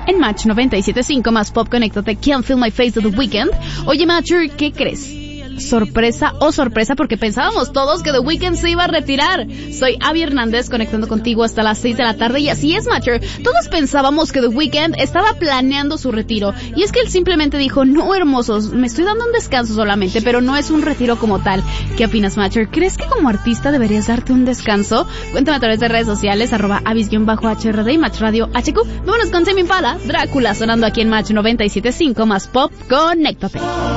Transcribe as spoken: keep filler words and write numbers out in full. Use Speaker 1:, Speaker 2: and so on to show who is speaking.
Speaker 1: en Match noventa y siete punto cinco más Pop. Conéctate, Can't Feel My Face de The Weeknd. Oye, Matcher, ¿qué crees? Sorpresa o sorpresa, porque pensábamos todos que The Weeknd se iba a retirar. Soy Abby Hernández, conectando contigo hasta las seis de la tarde, y así es, Matcher. Todos pensábamos que The Weeknd estaba planeando su retiro, y es que él simplemente dijo, no, hermosos, me estoy dando un descanso solamente, pero no es un retiro como tal. ¿Qué opinas, Matcher? ¿Crees que como artista deberías darte un descanso? Cuéntame a través de redes sociales, arroba avis-H R D y Match Radio H Q. Vámonos con Tame Impala, Drácula, sonando aquí en Match noventa y siete punto cinco más Pop. Conéctate.